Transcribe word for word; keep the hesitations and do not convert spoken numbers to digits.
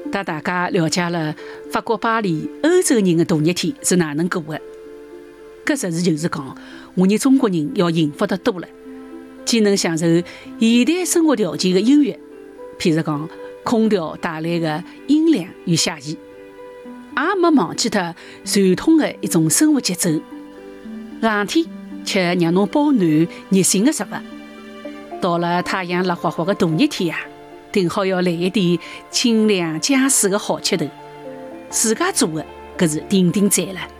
带大家了解了法国巴黎欧洲人的大热天是哪能过的。搿实事就是讲，我们中国人要幸福得多了，既能享受现代生活条件的优越，譬如讲空调带来的阴凉与写意，也没忘记脱传统的一种生活节奏。冷天吃让侬保暖热心的食物，到了太阳辣花花的大热天啊，定好要来一点清凉解暑的好吃头，自家做的搿是顶顶赞了。